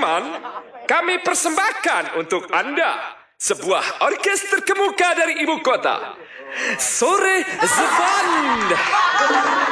teman-teman, kami persembahkan untuk Anda sebuah orkes terkemuka dari ibu kota. Sore Zeband.